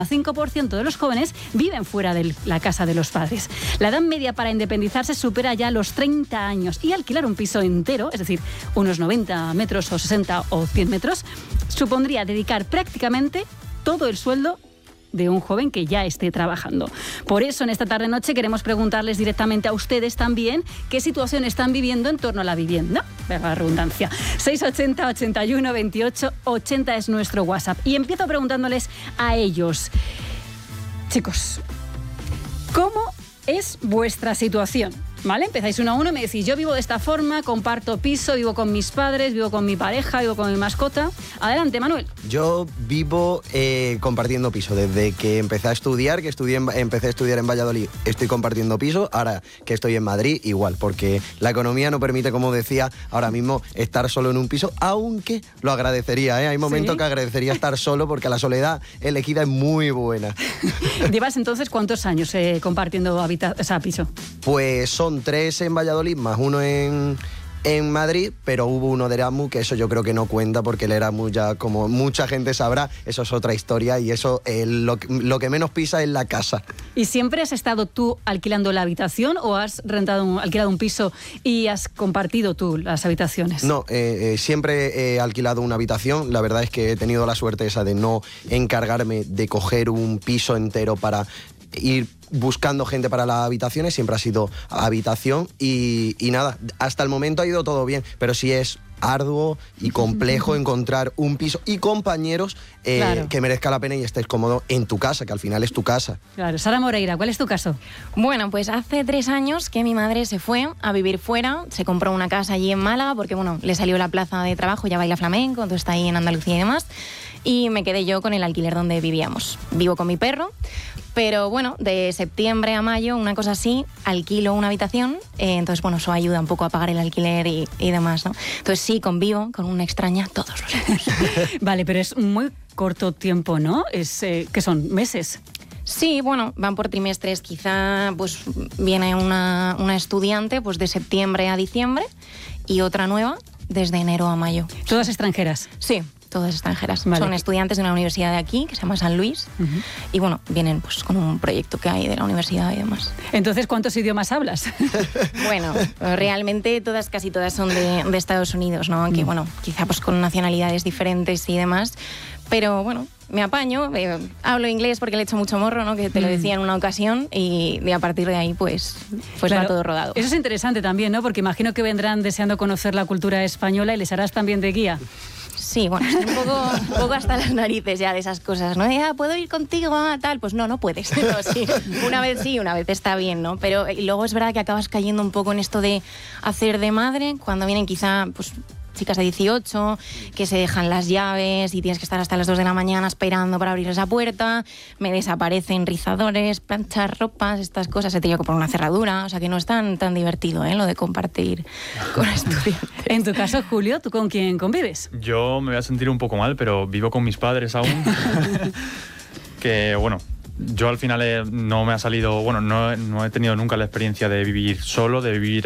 5% de los jóvenes viven fuera de la casa de los padres. La edad media para independizarse supera ya los 30 años y alquilar un piso entero, es decir, unos 90 metros o 60 o 100 metros, supondría dedicar prácticamente todo el sueldo de un joven que ya esté trabajando. Por eso, en esta tarde-noche queremos preguntarles directamente a ustedes también qué situación están viviendo en torno a la vivienda. Verga la redundancia. 680 81 28 80 es nuestro WhatsApp. Y empiezo preguntándoles a ellos. Chicos, ¿cómo es vuestra situación? ¿Vale? Empezáis uno a uno y me decís, yo vivo de esta forma, comparto piso, vivo con mis padres, vivo con mi pareja, vivo con mi mascota. Adelante, Manuel. Yo vivo compartiendo piso. Desde que empecé a estudiar, empecé a estudiar en Valladolid, estoy compartiendo piso. Ahora que estoy en Madrid, igual, porque la economía no permite, como decía, ahora mismo estar solo en un piso, aunque lo agradecería, ¿eh? Hay momentos que agradecería estar solo porque la soledad elegida es muy buena. ¿Llevas entonces cuántos años compartiendo piso? Pues son 3 en Valladolid, más uno en Madrid, pero hubo uno de Erasmus, que eso yo creo que no cuenta, porque el Erasmus ya, como mucha gente sabrá, eso es otra historia y eso lo que menos pisa es la casa. ¿Y siempre has estado tú alquilando la habitación o has alquilado un piso y has compartido tú las habitaciones? No, siempre he alquilado una habitación. La verdad es que he tenido la suerte esa de no encargarme de coger un piso entero para ir buscando gente para las habitaciones. Siempre ha sido habitación y nada, hasta el momento ha ido todo bien, pero sí es arduo y complejo encontrar un piso y compañeros que merezca la pena y estés cómodo en tu casa, que al final es tu casa. Claro. Sara Moreira, ¿cuál es tu caso? Bueno, pues hace 3 años que mi madre se fue a vivir fuera, se compró una casa allí en Málaga porque, bueno, le salió la plaza de trabajo, ya baila flamenco, entonces está ahí en Andalucía y demás, y me quedé yo con el alquiler donde vivíamos. Vivo con mi perro, pero bueno, de septiembre a mayo, una cosa así, alquilo una habitación, entonces bueno, eso ayuda un poco a pagar el alquiler y demás, ¿no? Entonces sí, convivo con una extraña todos los años. Vale, pero es muy corto tiempo, ¿no? ¿Qué son? ¿Meses? Sí, bueno, van por trimestres. Quizá pues viene una estudiante pues de septiembre a diciembre y otra nueva desde enero a mayo. ¿Todas extranjeras? Sí. Todas extranjeras. Vale. Son estudiantes de una universidad de aquí, que se llama San Luis, y bueno, vienen pues con un proyecto que hay de la universidad y demás. Entonces, ¿cuántos idiomas hablas? Bueno, realmente casi todas son de Estados Unidos, ¿no? Aunque bueno, quizá pues con nacionalidades diferentes y demás, pero bueno, me apaño, hablo inglés porque le echo mucho morro, ¿no? Que te lo decía en una ocasión, y a partir de ahí pues claro, va todo rodado. Eso es interesante también, ¿no? Porque imagino que vendrán deseando conocer la cultura española y les harás también de guía. Sí, bueno, estoy un poco hasta las narices ya de esas cosas, ¿no? ¿Puedo ir contigo a tal? Pues no puedes. No, sí. Una vez está bien, ¿no? Pero luego es verdad que acabas cayendo un poco en esto de hacer de madre, cuando vienen quizá pues chicas de 18, que se dejan las llaves y tienes que estar hasta las 2 de la mañana esperando para abrir esa puerta, me desaparecen rizadores, planchar ropas, estas cosas, he tenido que poner una cerradura, o sea que no es tan divertido, lo de compartir con estudiantes. En tu caso, Julio, ¿tú con quién convives? Yo me voy a sentir un poco mal, pero vivo con mis padres aún. Que bueno, yo al final no me ha salido, bueno, no he tenido nunca la experiencia de vivir solo, de vivir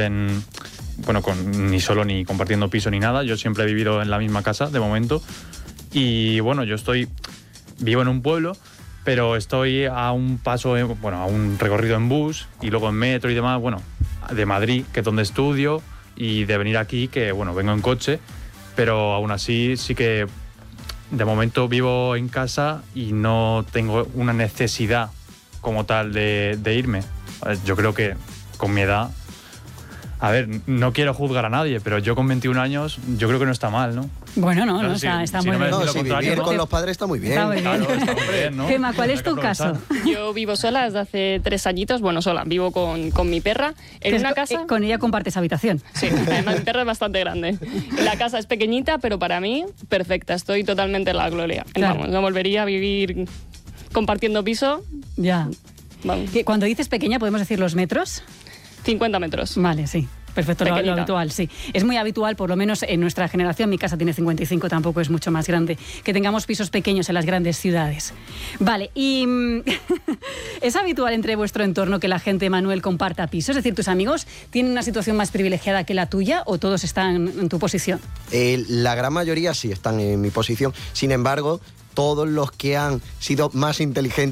ni solo ni compartiendo piso ni nada. Yo siempre he vivido en la misma casa de momento. Y bueno, vivo en un pueblo, pero estoy a un a un recorrido en bus y luego en metro y demás, bueno, de Madrid, que es donde estudio, y de venir aquí, que bueno, vengo en coche, pero aún así sí que de momento vivo en casa y no tengo una necesidad como tal de irme. Yo creo que con mi edad, a ver, no quiero juzgar a nadie, pero yo con 21 años, yo creo que no está mal, ¿no? Bueno, no, está muy bien. No, si vivir con los padres está muy bien. Está muy bien. Claro, está muy bien, ¿no? Gemma, ¿cuál es tu caso? Yo vivo sola desde hace 3 añitos, bueno, sola, vivo con mi perra en una casa. Con ella compartes habitación. Sí, además mi perra es bastante grande. La casa es pequeñita, pero para mí, perfecta, estoy totalmente en la gloria. Claro. Vamos, no volvería a vivir compartiendo piso. Ya. Vamos. Cuando dices pequeña, ¿podemos decir los metros? 50 metros. Vale, sí. Perfecto, lo habitual, sí. Es muy habitual, por lo menos en nuestra generación, mi casa tiene 55, tampoco es mucho más grande, que tengamos pisos pequeños en las grandes ciudades. Vale, y ¿es habitual entre vuestro entorno que la gente, Manuel, comparta pisos? Es decir, ¿tus amigos tienen una situación más privilegiada que la tuya o todos están en tu posición? La gran mayoría sí están en mi posición. Sin embargo, todos los que han sido más inteligentes